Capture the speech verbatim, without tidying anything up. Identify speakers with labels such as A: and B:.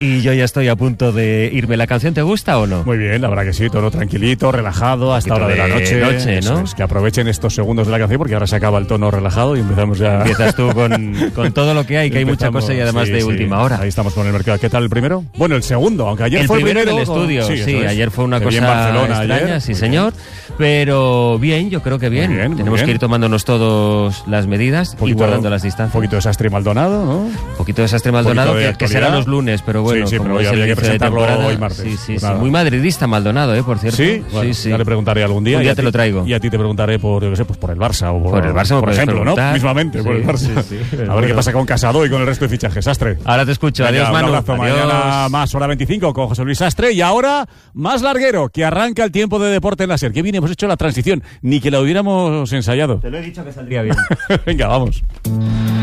A: Y yo ya estoy a punto de irme. ¿La canción te gusta o no?
B: Muy bien, la verdad que sí, todo tranquilito, relajado, hasta hora de, de la noche.
A: noche ¿no?
B: Es, que aprovechen estos segundos de la canción porque ahora se acaba el tono relajado y empezamos ya...
A: Empiezas tú con, con todo lo que hay, que hay mucha cosa y además
B: sí,
A: de
B: sí,
A: última hora.
B: Ahí estamos con el mercado. ¿Qué tal el primero? Bueno, el segundo, aunque ayer
A: el
B: fue el
A: primero.
B: primero.
A: El estudio,
B: sí,
A: sí,
B: es.
A: ayer fue una
B: Te
A: cosa
B: vi en Barcelona
A: extraña,
B: ayer.
A: sí
B: Muy
A: señor.
B: Bien.
A: Pero bien, yo creo que bien.
B: bien
A: Tenemos
B: bien.
A: que ir tomándonos todos las medidas
B: Poquito,
A: y guardando las distancias.
B: Un poquito de Sastre y Maldonado, ¿no?
A: Un poquito de Sastre Maldonado,
B: de
A: que, que será los lunes, pero bueno,
B: sí, sí,
A: como
B: pero
A: es
B: hoy
A: el
B: había que
A: inicio de
B: presentarlo
A: temporada,
B: hoy martes.
A: Sí, sí,
B: Pues
A: sí.
B: nada.
A: Muy madridista Maldonado, ¿eh? Por cierto.
B: Sí, bueno,
A: sí, sí.
B: Ya le preguntaré algún día.
A: Un día
B: te
A: ti, lo traigo.
B: Y a ti te preguntaré por, yo qué sé, pues por el Barça o por,
A: por el Barça,
B: por ejemplo, ¿no? Mismamente,
A: sí,
B: por el Barça.
A: Sí, sí.
B: A ver qué pasa con Casado y con el resto de fichajes. Sastre.
A: Ahora te escucho.
B: Venga,
A: Adiós,
B: un
A: Manu.
B: abrazo.
A: Adiós.
B: Mañana más hora veinticinco con José Luis Sastre. Y ahora más larguero, que arranca el tiempo de deporte en la SER. Qué bien hemos hecho la transición. Ni que la hubiéramos ensayado.
A: Te lo he dicho que saldría bien.
B: Venga, vamos.